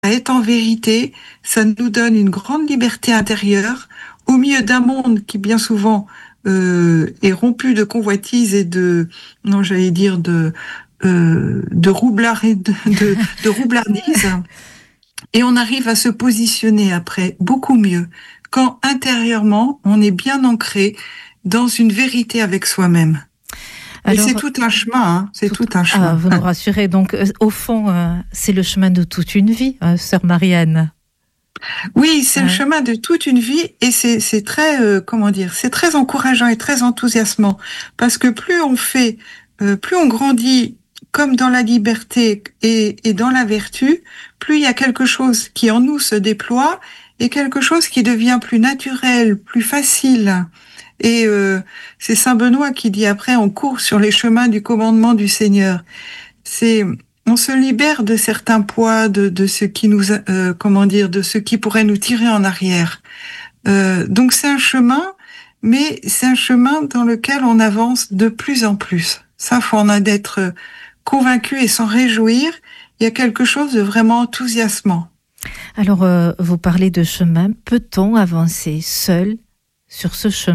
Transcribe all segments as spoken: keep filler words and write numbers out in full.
être en vérité, ça nous donne une grande liberté intérieure au milieu d'un monde qui bien souvent euh, est rompu de convoitises et de, non, j'allais dire de euh, de roublard et de, de, de roublardise. Et on arrive à se positionner après beaucoup mieux quand intérieurement on est bien ancré dans une vérité avec soi-même. Alors, et c'est tout un chemin, hein, c'est tout, tout un chemin. Ah, vous nous rassurez. Donc, euh, au fond, euh, c'est le chemin de toute une vie, euh, sœur Marie-Anne. Oui, c'est ouais. le chemin de toute une vie, et c'est, c'est très, euh, comment dire, c'est très encourageant et très enthousiasmant, parce que plus on fait, euh, plus on grandit comme dans la liberté et, et dans la vertu, plus il y a quelque chose qui en nous se déploie et quelque chose qui devient plus naturel, plus facile. Et euh, c'est Saint Benoît qui dit après, on court sur les chemins du commandement du Seigneur. C'est, on se libère de certains poids, de, de ce qui nous, euh, comment dire, de ce qui pourrait nous tirer en arrière. Euh, donc c'est un chemin, mais c'est un chemin dans lequel on avance de plus en plus. Ça, faut en être convaincu et s'en réjouir. Il y a quelque chose de vraiment enthousiasmant. Alors, euh, vous parlez de chemin. Peut-on avancer seul sur ce chemin ?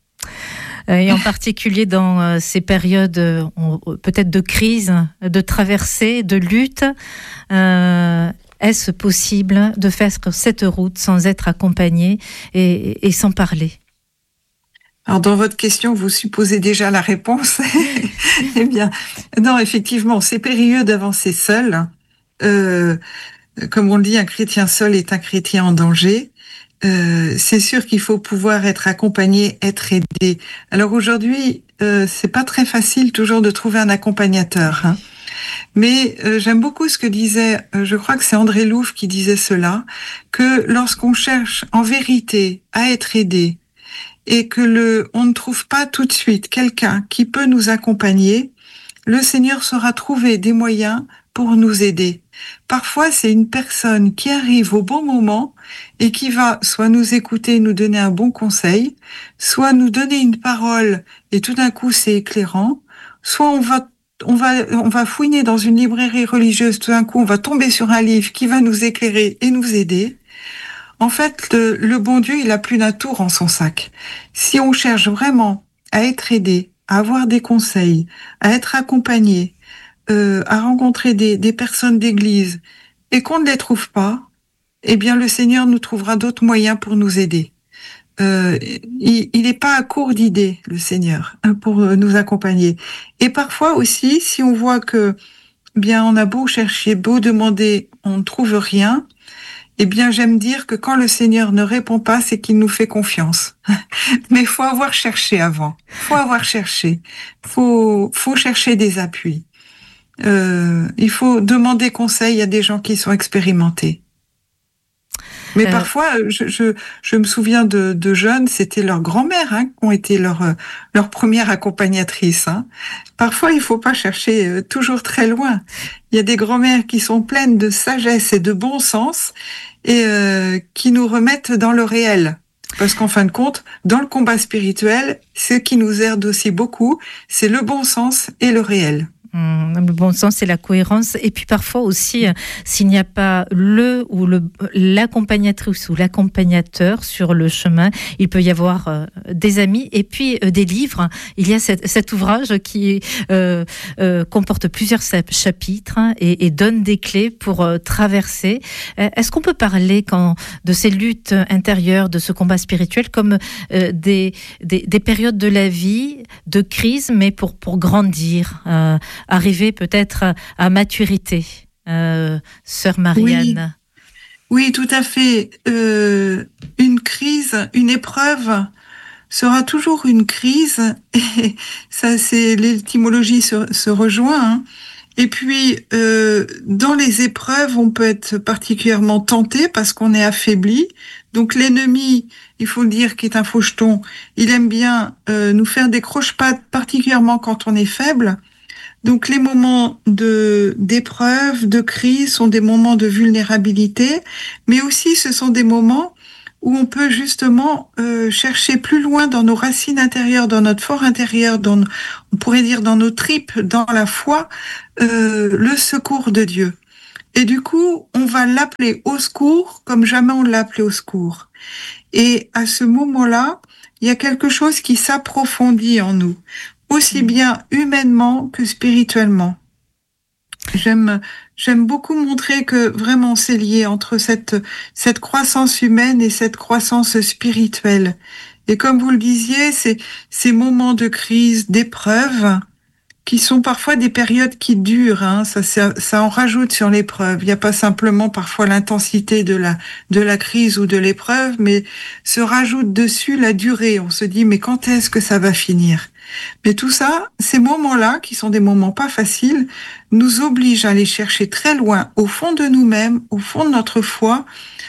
Et en particulier dans euh, ces périodes euh, peut-être de crise, de traversée, de lutte, euh, est-ce possible de faire cette route sans être accompagné et, et sans parler ? Alors, dans votre question, vous supposez déjà la réponse. Eh bien, non, effectivement, c'est périlleux d'avancer seul. Euh, comme on le dit, un chrétien seul est un chrétien en danger. Euh, c'est sûr qu'il faut pouvoir être accompagné, être aidé. Alors aujourd'hui, euh, c'est pas très facile toujours de trouver un accompagnateur, hein. Mais euh, j'aime beaucoup ce que disait, euh, je crois que c'est André Louvre qui disait cela, que lorsqu'on cherche en vérité à être aidé et que le, on ne trouve pas tout de suite quelqu'un qui peut nous accompagner, le Seigneur saura trouver des moyens pour nous aider. Parfois, c'est une personne qui arrive au bon moment et qui va soit nous écouter, nous donner un bon conseil, soit nous donner une parole et tout d'un coup c'est éclairant, soit on va on va on va fouiner dans une librairie religieuse, tout d'un coup on va tomber sur un livre qui va nous éclairer et nous aider. En fait, le, le bon Dieu, il a plus d'un tour en son sac. Si on cherche vraiment à être aidé, à avoir des conseils, à être accompagné, Euh, à rencontrer des, des personnes d'église et qu'on ne les trouve pas, eh bien le Seigneur nous trouvera d'autres moyens pour nous aider. Euh, il n'est pas à court d'idées, le Seigneur, hein, pour nous accompagner. Et parfois aussi, si on voit que, eh bien, on a beau chercher, beau demander, on ne trouve rien, eh bien, j'aime dire que quand le Seigneur ne répond pas, c'est qu'il nous fait confiance. Mais il faut avoir cherché avant. Il faut avoir cherché. Il faut, faut chercher des appuis. Euh, il faut demander conseil à des gens qui sont expérimentés. Mais euh... parfois, je, je, je me souviens de, de jeunes, c'était leur grand-mère hein, qui ont été leur, leur première accompagnatrice. Hein. Parfois, il faut pas chercher euh, toujours très loin. Il y a des grand-mères qui sont pleines de sagesse et de bon sens et euh, qui nous remettent dans le réel. Parce qu'en fin de compte, dans le combat spirituel, ce qui nous aide aussi beaucoup, c'est le bon sens et le réel. Hum, le bon sens et la cohérence, et puis parfois aussi euh, s'il n'y a pas le ou le l'accompagnatrice ou l'accompagnateur sur le chemin, il peut y avoir euh, des amis et puis euh, des livres. Il y a cette, cet ouvrage qui euh, euh, comporte plusieurs chapitres hein, et, et donne des clés pour euh, traverser. Euh, est-ce qu'on peut parler quand de ces luttes intérieures, de ce combat spirituel comme euh, des, des des périodes de la vie de crise, mais pour pour grandir? Euh, arriver peut-être à maturité, euh, sœur Marie-Anne. Oui, oui, tout à fait. Euh, une crise, une épreuve sera toujours une crise. Et ça, c'est l'étymologie se, se rejoint. Hein. Et puis, euh, dans les épreuves, on peut être particulièrement tenté parce qu'on est affaibli. Donc, l'ennemi, il faut le dire, qui est un faucheton, il aime bien euh, nous faire des croche-pattes, particulièrement quand on est faible. Donc les moments de d'épreuve, de crise sont des moments de vulnérabilité, mais aussi ce sont des moments où on peut justement euh, chercher plus loin dans nos racines intérieures, dans notre fort intérieur, dans on pourrait dire dans nos tripes, dans la foi, euh, le secours de Dieu. Et du coup, on va l'appeler au secours comme jamais on l'a appelé au secours. Et à ce moment-là, il y a quelque chose qui s'approfondit en nous, aussi bien humainement que spirituellement. J'aime, j'aime beaucoup montrer que vraiment c'est lié entre cette, cette croissance humaine et cette croissance spirituelle. Et comme vous le disiez, c'est ces moments de crise, d'épreuve, qui sont parfois des périodes qui durent, hein, ça, ça, ça en rajoute sur l'épreuve. Il n'y a pas simplement parfois l'intensité de la, de la crise ou de l'épreuve, mais se rajoute dessus la durée. On se dit, mais quand est-ce que ça va finir? Mais tout ça, ces moments-là, qui sont des moments pas faciles, nous obligent à aller chercher très loin, au fond de nous-mêmes, au fond de notre foi,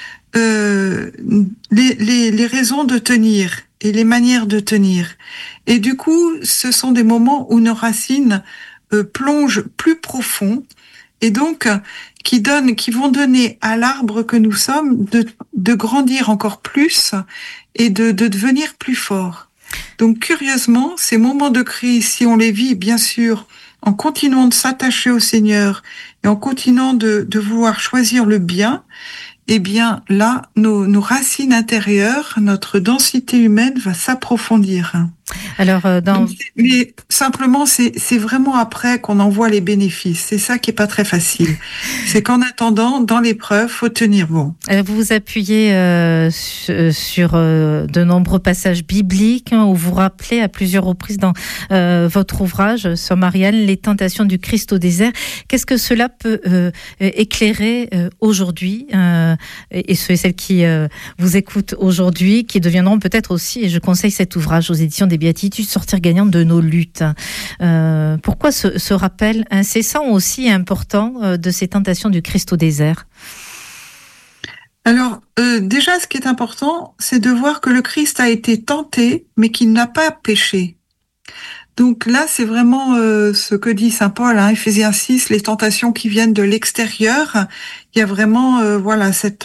euh, les, les, les raisons de tenir et les manières de tenir. Et du coup, ce sont des moments où nos racines euh, plongent plus profond et donc qui donnent, qui vont donner à l'arbre que nous sommes de, de grandir encore plus et de, de devenir plus fort. Donc curieusement, ces moments de crise, si on les vit bien sûr en continuant de s'attacher au Seigneur et en continuant de, de vouloir choisir le bien, eh bien là, nos, nos racines intérieures, notre densité humaine va s'approfondir. Alors, euh, dans... Mais simplement, c'est, c'est vraiment après qu'on en voit les bénéfices. C'est ça qui est pas très facile. C'est qu'en attendant, dans l'épreuve, faut tenir bon. Vous vous appuyez euh, sur euh, de nombreux passages bibliques, hein, où vous rappelez à plusieurs reprises dans euh, votre ouvrage sur Marianne, les tentations du Christ au désert. Qu'est-ce que cela peut euh, éclairer euh, aujourd'hui euh, et ceux et celles qui euh, vous écoutent aujourd'hui, qui deviendront peut-être aussi, et je conseille cet ouvrage aux éditions des Béatitudes, sortir gagnant de nos luttes. Euh, pourquoi ce, ce rappel incessant aussi important euh, de ces tentations du Christ au désert? Alors, euh, déjà, ce qui est important, c'est de voir que le Christ a été tenté, mais qu'il n'a pas péché. Donc là, c'est vraiment euh, ce que dit saint Paul, hein, Éphésiens six, les tentations qui viennent de l'extérieur. Il y a vraiment, euh, voilà, cette,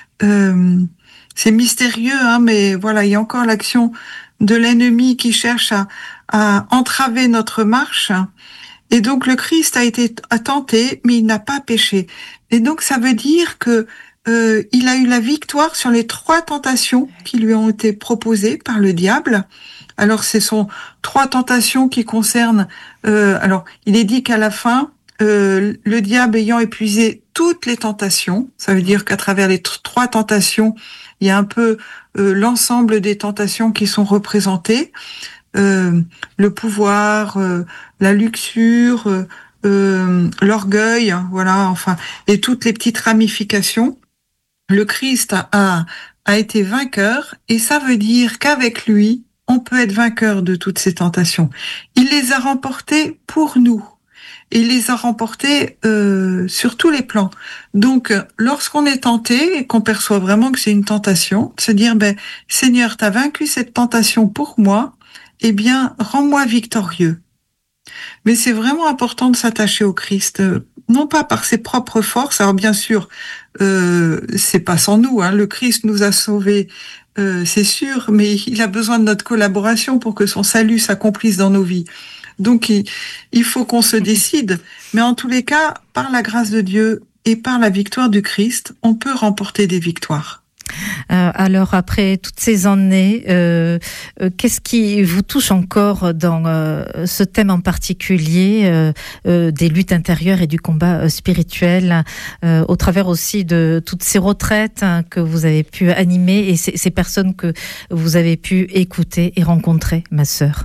euh, c'est mystérieux, hein, mais voilà, il y a encore l'action de l'ennemi qui cherche à, à entraver notre marche. Et donc le Christ a été tenté, mais il n'a pas péché. Et donc ça veut dire que euh, il a eu la victoire sur les trois tentations qui lui ont été proposées par le diable. Alors ce sont trois tentations qui concernent. Euh, alors il est dit qu'à la fin, euh, le diable ayant épuisé toutes les tentations, ça veut dire qu'à travers les t- trois tentations, il y a un peu euh, l'ensemble des tentations qui sont représentées. Euh, le pouvoir, euh, la luxure, euh, euh, l'orgueil, voilà, enfin, et toutes les petites ramifications. Le Christ a, a, a été vainqueur, et ça veut dire qu'avec lui, on peut être vainqueur de toutes ces tentations. Il les a remportées pour nous. Et il les a remportées euh, sur tous les plans. Donc, lorsqu'on est tenté et qu'on perçoit vraiment que c'est une tentation, de se dire, ben, Seigneur, t'as vaincu cette tentation pour moi, eh bien, rends-moi victorieux. Mais c'est vraiment important de s'attacher au Christ, non pas par ses propres forces. Alors bien sûr, euh, c'est pas sans nous. Hein. Le Christ nous a sauvés, euh, c'est sûr, mais il a besoin de notre collaboration pour que son salut s'accomplisse dans nos vies. Donc il, il faut qu'on se décide. Mais en tous les cas, par la grâce de Dieu et par la victoire du Christ, on peut remporter des victoires. Euh, alors après toutes ces années, euh, euh, qu'est-ce qui vous touche encore dans euh, ce thème en particulier euh, euh, des luttes intérieures et du combat euh, spirituel, euh, au travers aussi de toutes ces retraites, hein, que vous avez pu animer et ces, ces personnes que vous avez pu écouter et rencontrer, ma sœur?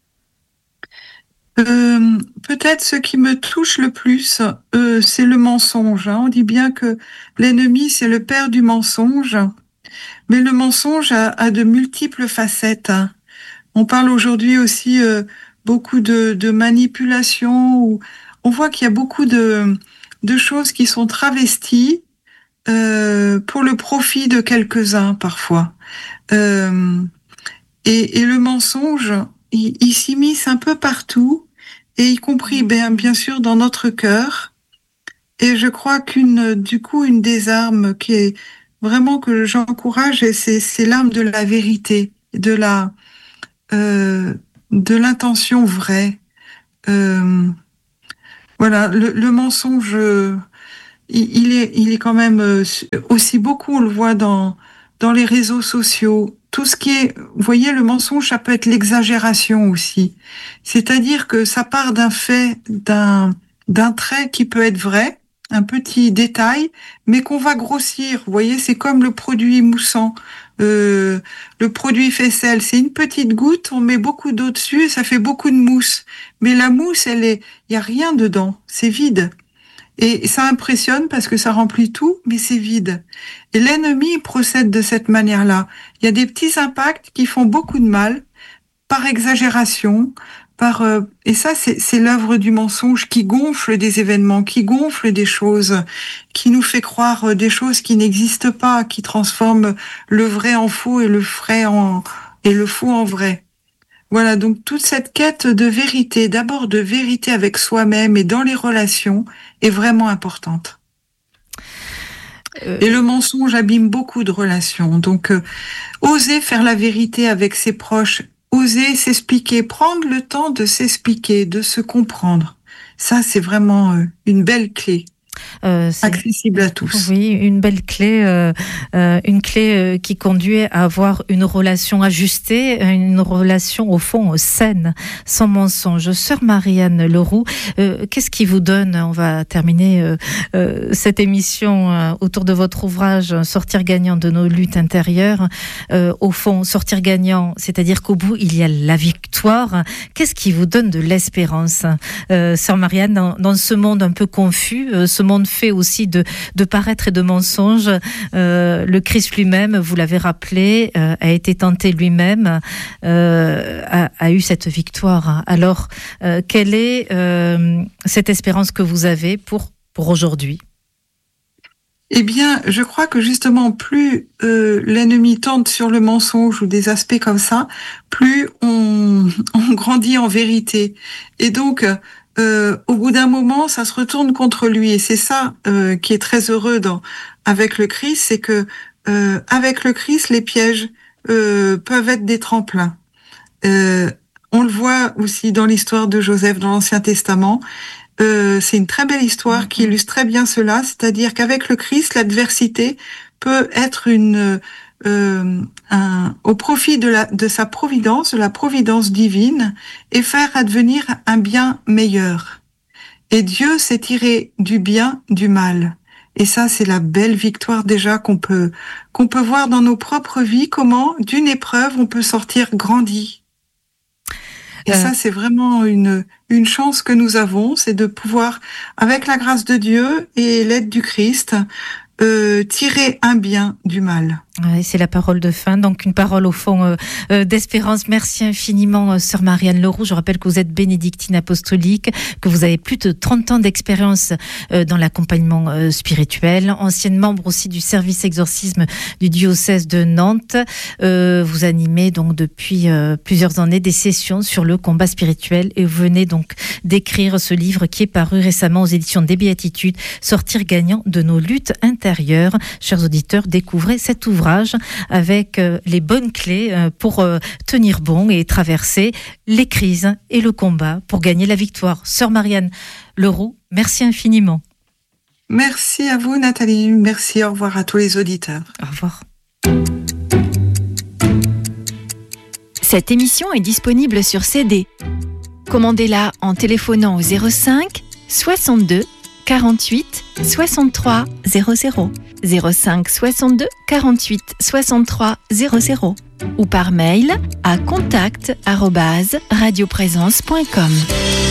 Euh, peut-être ce qui me touche le plus, euh, c'est le mensonge. Hein. On dit bien que l'ennemi, c'est le père du mensonge. Mais le mensonge a, a de multiples facettes. Hein. On parle aujourd'hui aussi euh, beaucoup de, de manipulation. Où on voit qu'il y a beaucoup de, de choses qui sont travesties euh, pour le profit de quelques-uns parfois. Euh, et, et le mensonge, il, il s'immisce un peu partout, et y compris bien, bien sûr dans notre cœur. Et je crois qu'une, du coup, une des armes qui est vraiment que j'encourage, c'est, c'est l'arme de la vérité, de la, euh, de l'intention vraie. Euh, voilà, le, le mensonge, il, il est, il est quand même euh, aussi beaucoup, on le voit dans dans les réseaux sociaux. Tout ce qui est, vous voyez, le mensonge, ça peut être l'exagération aussi. C'est-à-dire que ça part d'un fait, d'un d'un trait qui peut être vrai, un petit détail, mais qu'on va grossir. Vous voyez, c'est comme le produit moussant. Euh, le produit faisselle, c'est une petite goutte, on met beaucoup d'eau dessus et ça fait beaucoup de mousse. Mais la mousse, elle est, il y a rien dedans, c'est vide. Et ça impressionne parce que ça remplit tout, mais c'est vide. Et l'ennemi procède de cette manière-là. Il y a des petits impacts qui font beaucoup de mal, par exagération, par euh, et ça c'est c'est l'œuvre du mensonge qui gonfle des événements, qui gonfle des choses, qui nous fait croire des choses qui n'existent pas, qui transforme le vrai en faux et le vrai en et le faux en vrai. Voilà, donc toute cette quête de vérité, d'abord de vérité avec soi-même et dans les relations, est vraiment importante. Euh... Et le mensonge abîme beaucoup de relations. Donc, euh, oser faire la vérité avec ses proches, oser s'expliquer, prendre le temps de s'expliquer, de se comprendre. Ça, c'est vraiment euh, une belle clé. Euh, accessible à tous. Oui, une belle clé, euh, euh, une clé euh, qui conduit à avoir une relation ajustée, une relation au fond saine, sans mensonge. Sœur Marianne Leroux, euh, qu'est-ce qui vous donne, on va terminer euh, euh, cette émission euh, autour de votre ouvrage Sortir gagnant de nos luttes intérieures. Euh, au fond, sortir gagnant, c'est-à-dire qu'au bout, il y a la victoire. Qu'est-ce qui vous donne de l'espérance, euh, Sœur Marianne, dans, dans ce monde un peu confus, euh, ce monde fait aussi de, de paraître et de mensonges. Euh, le Christ lui-même, vous l'avez rappelé, euh, a été tenté lui-même, euh, a, a eu cette victoire. Alors, euh, quelle est euh, cette espérance que vous avez pour, pour aujourd'hui ? Eh bien, je crois que justement, plus euh, l'ennemi tente sur le mensonge ou des aspects comme ça, plus on, on grandit en vérité. Et donc, Euh, au bout d'un moment, ça se retourne contre lui, et c'est ça euh, qui est très heureux dans avec le Christ, c'est que euh, avec le Christ, les pièges euh, peuvent être des tremplins. Euh, on le voit aussi dans l'histoire de Joseph dans l'Ancien Testament. Euh, c'est une très belle histoire qui illustre très bien cela, c'est-à-dire qu'avec le Christ, l'adversité peut être une Euh, un, au profit de, la, de sa providence, de la providence divine, et faire advenir un bien meilleur. Et Dieu s'est tiré du bien du mal. Et ça, c'est la belle victoire déjà qu'on peut, qu'on peut voir dans nos propres vies, comment d'une épreuve on peut sortir grandi. Et euh... ça, c'est vraiment une, une chance que nous avons, c'est de pouvoir, avec la grâce de Dieu et l'aide du Christ, Euh, tirer un bien du mal. Ouais, c'est la parole de fin, donc une parole au fond euh, euh, d'espérance. Merci infiniment, euh, Sœur Marianne Leroux. Je rappelle que vous êtes bénédictine apostolique, que vous avez plus de trente ans d'expérience euh, dans l'accompagnement euh, spirituel, ancienne membre aussi du service exorcisme du diocèse de Nantes. Euh, vous animez donc depuis euh, plusieurs années des sessions sur le combat spirituel, et vous venez donc d'écrire ce livre qui est paru récemment aux éditions des Béatitudes, Sortir gagnant de nos luttes intérieures. Chers auditeurs, découvrez cet ouvrage avec euh, les bonnes clés euh, pour euh, tenir bon et traverser les crises et le combat pour gagner la victoire. Sœur Marianne Leroux, merci infiniment. Merci à vous, Nathalie. Merci, au revoir à tous les auditeurs. Au revoir. Cette émission est disponible sur C D. Commandez-la en téléphonant au zéro cinq soixante-deux quarante-huit soixante-trois zéro zéro, zéro cinq soixante-deux quarante-huit soixante-trois zéro zéro ou par mail à contact arobase radioprésence point com.